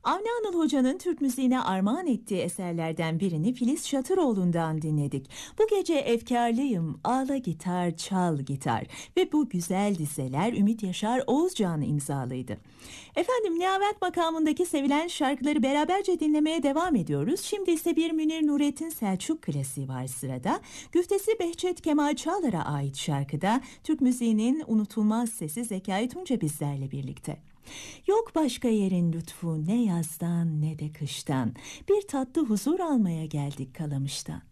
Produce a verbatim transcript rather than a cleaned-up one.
Avni Anıl Hoca'nın Türk müziğine armağan ettiği eserlerden birini Filiz Şatıroğlu'ndan dinledik. Bu gece efkarlıyım, ağla gitar, çal gitar ve bu güzel dizeler Ümit Yaşar Oğuzcan imzalıydı. Efendim, Nihavet makamındaki sevilen şarkıları beraberce dinlemeye devam ediyoruz. Şimdi ise bir Münir Nurettin Selçuk klasiği var sırada. Güftesi Behçet Kemal Çağlar'a ait şarkıda Türk müziğinin unutulmaz sesi Zekai Tunca bizlerle birlikte. Yok başka yerin lütfu ne yazdan ne de kıştan, bir tatlı huzur almaya geldik Kalamış'tan.